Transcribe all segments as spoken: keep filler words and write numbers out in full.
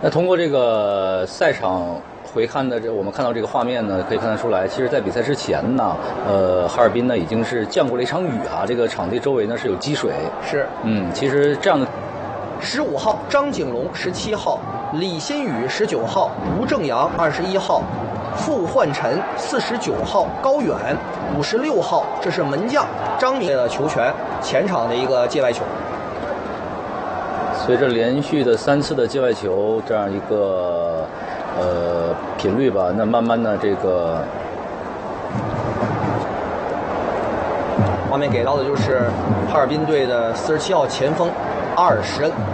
那通过这个赛场回看的这，我们看到这个画面呢，可以看得出来，其实，在比赛之前呢，呃，哈尔滨呢已经是降过了一场雨啊，这个场地周围呢是有积水。 是， 嗯，其实这样的。 十五号张景龙，十七号李新宇，十九号吴正阳，二十一号傅焕辰，四十九号高远，五十六号这是门将张明的球权，前场的一个界外球。 随着连续的三次的界外球这样一个呃频率吧，那慢慢的这个画面给到的就是哈尔滨队的四十七号前锋阿尔什恩。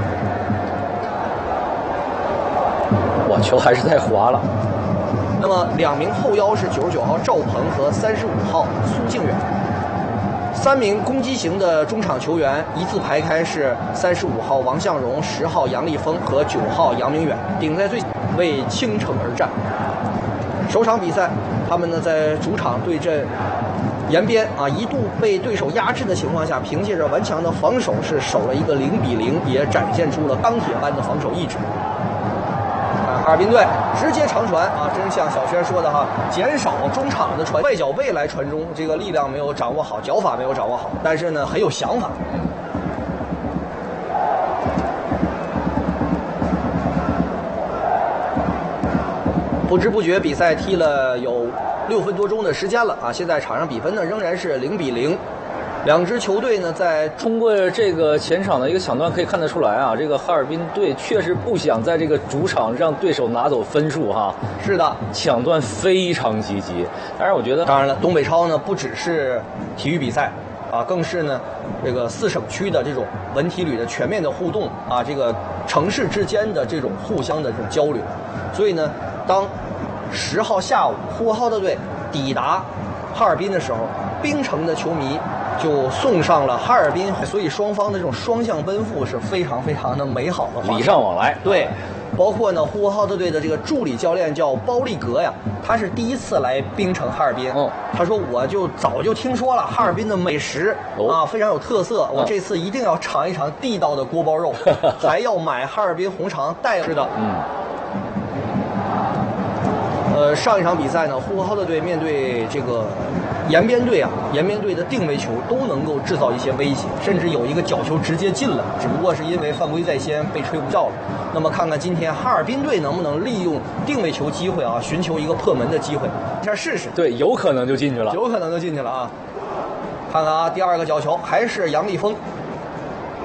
哇，球还是太滑了。 那么两名后腰是九十九号赵鹏和三十五号苏靖远。三名攻击型的中场球员一字排开，是三十五号王向荣、十号杨立峰和九号杨明远，顶在最为倾城而战。首场比赛，他们呢在主场对阵延边啊，一度被对手压制的情况下，凭借着顽强的防守是守了一个零比零，也展现出了钢铁般的防守意志。哈尔滨队直接长传啊，真像小轩说的哈，减少中场的传，外脚背来传中，这个力量没有掌握好，脚法没有掌握好，但是呢很有想法。不知不觉比赛踢了有六分多钟的时间了啊，现在场上比分呢仍然是零比零。两支球队呢，在通过这个前场的一个抢断可以看得出来啊，这个哈尔滨队确实不想在这个主场让对手拿走分数哈。 是的， 抢断非常积极。当然，我觉得， 当然了，东北超呢不只是体育比赛啊，更是呢这个四省区的这种文体旅的全面的互动啊，这个城市之间的这种互相的这种交流。所以呢，当十号下午呼和浩特队抵达哈尔滨的时候，冰城的球迷就送上了哈尔滨，所以双方的这种双向奔赴是非常非常的美好的， 礼尚往来。 对，包括呢呼和浩特队的这个助理教练叫包立格呀，他是第一次来冰城哈尔滨。哦，他说我就早就听说了哈尔滨的美食、哦、啊非常有特色，我这次一定要尝一尝地道的锅包肉，还要买哈尔滨红肠带着的。嗯。呃，上一场比赛呢，呼和浩特队面对这个延边队啊，延边队的定位球都能够制造一些威胁，甚至有一个角球直接进了，只不过是因为犯规在先被吹无效了。那么看看今天哈尔滨队能不能利用定位球机会啊，寻求一个破门的机会，一下试试。 对，有可能就进去了， 有可能就进去了啊！看看啊，第二个角球还是杨立峰